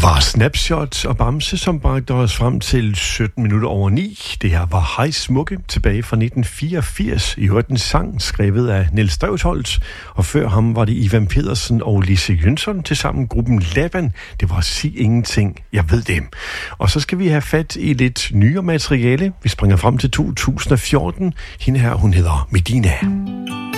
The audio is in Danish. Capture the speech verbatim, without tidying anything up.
var Snapshot og Bamse, som bragte os frem til sytten minutter over ni. Det her var Hej Smukke tilbage fra nitten fireogfirs. I hørte en sang skrevet af Niels Drevsholt, og før ham var det Ivan Pedersen og Lise Jønsson til sammen gruppen Lavan. Det var Sig Ingenting, jeg ved det. Og så skal vi have fat i lidt nyere materiale. Vi springer frem til to tusind og fjorten. Hende her, hun hedder Medina.